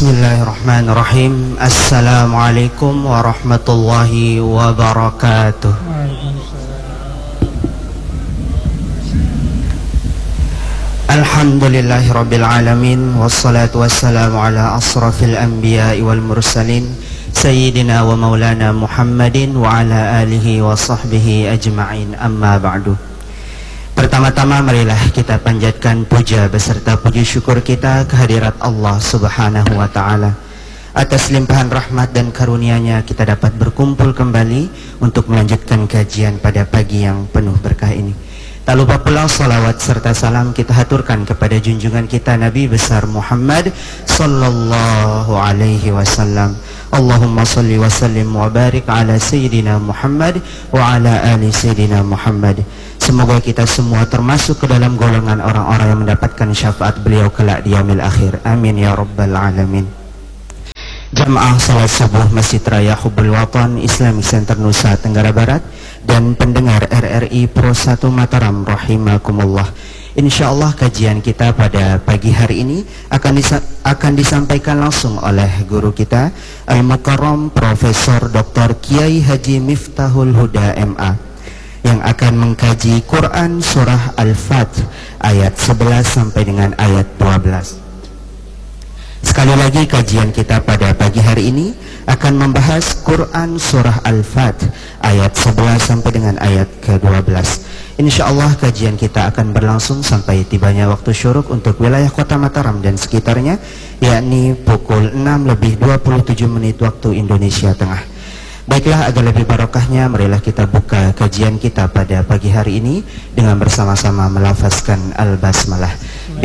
Bismillahirrahmanirrahim. Assalamualaikum warahmatullahi wabarakatuh. Alhamdulillahirabbil alamin, wassalatu wassalamu ala asrafil anbiya'i wal mursalin sayyidina wa maulana Muhammadin wa ala alihi wa sahbihi ajma'in, amma ba'du. Pertama-tama marilah kita panjatkan puja beserta puji syukur kita kehadirat Allah Subhanahu wa ta'ala. Atas limpahan rahmat dan karunia-Nya kita dapat berkumpul kembali untuk melanjutkan kajian pada pagi yang penuh berkah ini. Tak lupa pula salawat serta salam kita haturkan kepada junjungan kita Nabi besar Muhammad sallallahu alaihi wasallam. Allahumma salli wa sallim wa barik ala Sayyidina Muhammad wa ala ali Sayyidina Muhammad. Semoga kita semua termasuk ke dalam golongan orang-orang yang mendapatkan syafaat beliau kelak di yaumil akhir. Amin ya rabbal alamin. Jamaah salat subuh Masjid Raya Hubbul Watan Islamic Center Nusa Tenggara Barat dan pendengar RRI Pro 1 Mataram rahimakumullah. Insyaallah kajian kita pada pagi hari ini akan disampaikan langsung oleh guru kita Al-Mukarram Profesor Dr. Kiai Haji Miftahul Huda MA yang akan mengkaji Quran surah Al-Fat ayat 11 sampai dengan ayat 12. Sekali lagi kajian kita pada pagi hari ini akan membahas Quran surah Al-Fat ayat 11 sampai dengan ayat ke-12. Insyaallah kajian kita akan berlangsung sampai tibanya waktu syuruk untuk wilayah Kota Mataram dan sekitarnya, yakni pukul 6:27 waktu Indonesia Tengah. Baiklah, agar lebih barokahnya marilah kita buka kajian kita pada pagi hari ini dengan bersama-sama melafazkan Al-Basmalah.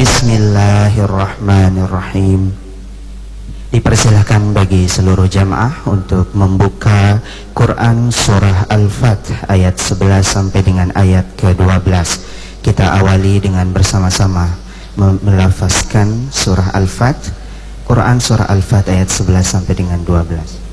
Bismillahirrahmanirrahim. Dipersilahkan bagi seluruh jamaah untuk membuka Quran surah Al-Fat ayat 11 sampai dengan ayat ke-12. Kita awali dengan bersama-sama melafazkan surah Al-Fat, Quran surah Al-Fat ayat 11 sampai dengan 12.